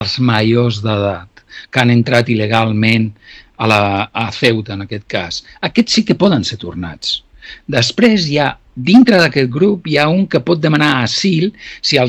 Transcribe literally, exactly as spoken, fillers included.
els majors d'edat que han entrat il·legalment a, la, a Ceuta, en aquest cas. Aquests sí que poden ser tornats. Després hi ha, dintre d'aquest grup, hi ha un que pot demanar asil si el